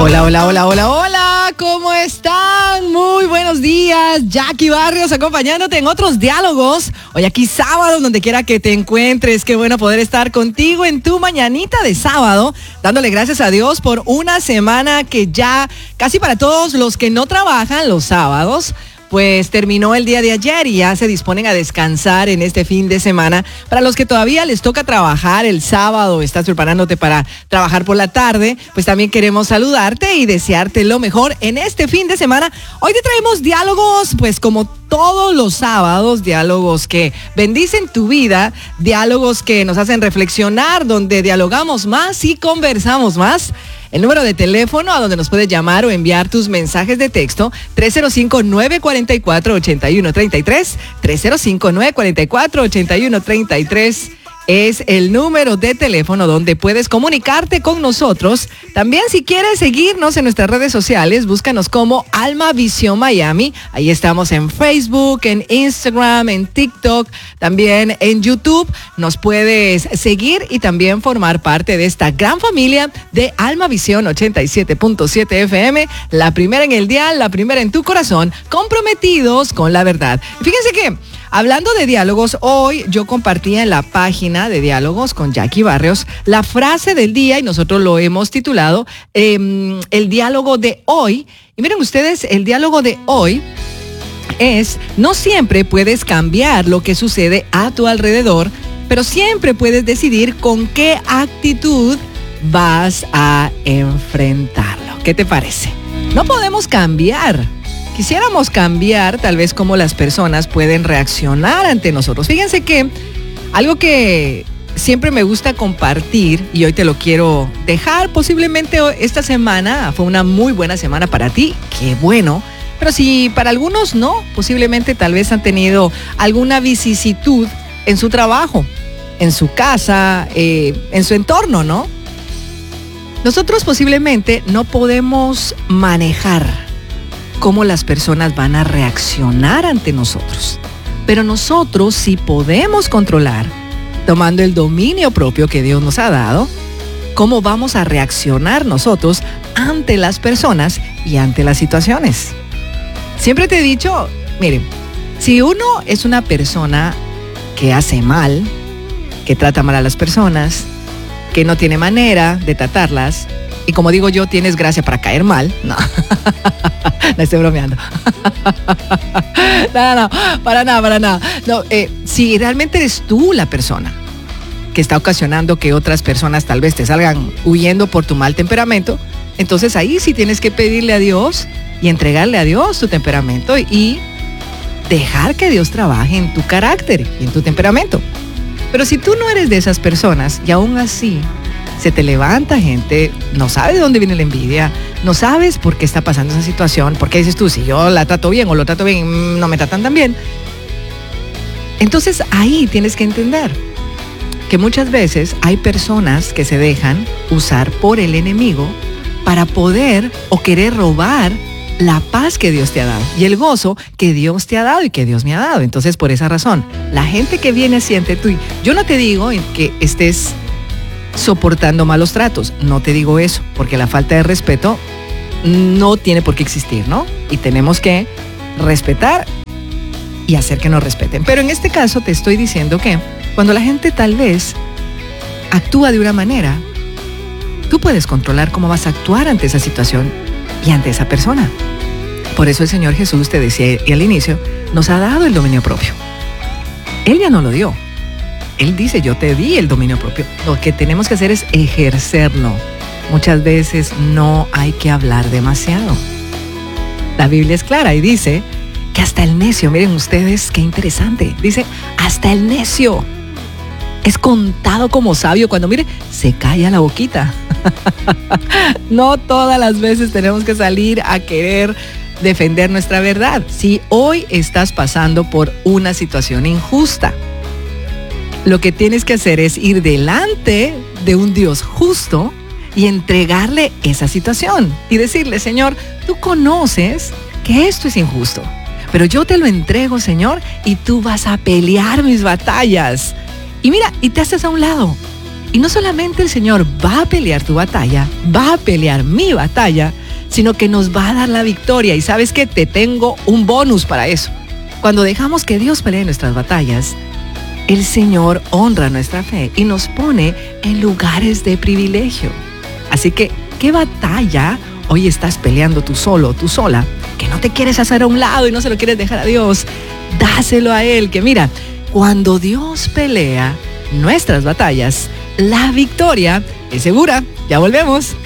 Hola, hola, hola, hola, hola, ¿cómo están? Muy buenos días, Jackie Barrios acompañándote en otros diálogos. Hoy aquí sábado, donde quiera que te encuentres, qué bueno poder estar contigo en tu mañanita de sábado, dándole gracias a Dios por una semana que ya casi para todos los que no trabajan los sábados, pues terminó el día de ayer y ya se disponen a descansar en este fin de semana. Para los que todavía les toca trabajar el sábado, estás preparándote para trabajar por la tarde, pues también queremos saludarte y desearte lo mejor en este fin de semana. Hoy te traemos diálogos, pues como todos los sábados, diálogos que bendicen tu vida, diálogos que nos hacen reflexionar, donde dialogamos más y conversamos más. El número de teléfono a donde nos puedes llamar o enviar tus mensajes de texto, 305-944-8133, 305-944-8133. Es el número de teléfono donde puedes comunicarte con nosotros. También si quieres seguirnos en nuestras redes sociales, búscanos como Alma Visión Miami. Ahí estamos en Facebook, en Instagram, en TikTok, también en YouTube. Nos puedes seguir y también formar parte de esta gran familia de Alma Visión 87.7 FM. La primera en el dial, la primera en tu corazón, comprometidos con la verdad. Fíjense que hablando de diálogos, hoy yo compartí en la página de diálogos con Jackie Barrios la frase del día y nosotros lo hemos titulado el diálogo de hoy. Y miren ustedes, el diálogo de hoy es: no siempre puedes cambiar lo que sucede a tu alrededor, pero siempre puedes decidir con qué actitud vas a enfrentarlo. ¿Qué te parece? No podemos cambiar. Quisiéramos cambiar tal vez cómo las personas pueden reaccionar ante nosotros. Fíjense que algo que siempre me gusta compartir y hoy te lo quiero dejar, posiblemente esta semana fue una muy buena semana para ti, qué bueno, pero si para algunos no, posiblemente tal vez han tenido alguna vicisitud en su trabajo, en su casa, en su entorno, ¿no? Nosotros posiblemente no podemos manejar cómo las personas van a reaccionar ante nosotros. Pero nosotros sí podemos controlar, tomando el dominio propio que Dios nos ha dado, cómo vamos a reaccionar nosotros ante las personas y ante las situaciones. Siempre te he dicho, miren, si uno es una persona que hace mal, que trata mal a las personas, que no tiene manera de tratarlas, y como digo yo, tienes gracia para caer mal. No, no estoy bromeando. No, para nada. No, si realmente eres tú la persona que está ocasionando que otras personas tal vez te salgan huyendo por tu mal temperamento, entonces ahí sí tienes que pedirle a Dios y entregarle a Dios tu temperamento y dejar que Dios trabaje en tu carácter y en tu temperamento. Pero si tú no eres de esas personas y aún así se te levanta gente, no sabes de dónde viene la envidia, no sabes por qué está pasando esa situación, porque dices tú, si yo la trato bien o lo trato bien, no me tratan tan bien. Entonces ahí tienes que entender que muchas veces hay personas que se dejan usar por el enemigo para poder o querer robar la paz que Dios te ha dado y el gozo que Dios te ha dado y que Dios me ha dado. Entonces por esa razón, la gente que viene siente tú, yo no te digo que estés soportando malos tratos, no te digo eso, porque la falta de respeto no tiene por qué existir, ¿no? Y tenemos que respetar y hacer que nos respeten. Pero en este caso te estoy diciendo que cuando la gente tal vez actúa de una manera, tú puedes controlar cómo vas a actuar ante esa situación y ante esa persona. Por eso el Señor Jesús, te decía al inicio, nos ha dado el dominio propio. Él ya no lo dio. Él dice, yo te di el dominio propio. Lo que tenemos que hacer es ejercerlo. Muchas veces no hay que hablar demasiado. La Biblia es clara y dice que hasta el necio, miren ustedes qué interesante, dice, hasta el necio es contado como sabio cuando, mire, se calla la boquita. No todas las veces tenemos que salir a querer defender nuestra verdad. Si hoy estás pasando por una situación injusta, lo que tienes que hacer es ir delante de un Dios justo y entregarle esa situación y decirle, Señor, tú conoces que esto es injusto, pero yo te lo entrego, Señor, y tú vas a pelear mis batallas. Y mira, y te haces a un lado Y no solamente el Señor va a pelear tu batalla, va a pelear mi batalla, sino que nos va a dar la victoria. Y ¿sabes qué? Te tengo un bonus para eso. Cuando dejamos que Dios pelee nuestras batallas, el Señor honra nuestra fe y nos pone en lugares de privilegio. Así que, ¿qué batalla hoy estás peleando tú solo, tú sola? Que no te quieres hacer a un lado y no se lo quieres dejar a Dios. Dáselo a Él, que mira, cuando Dios pelea nuestras batallas, la victoria es segura. Ya volvemos.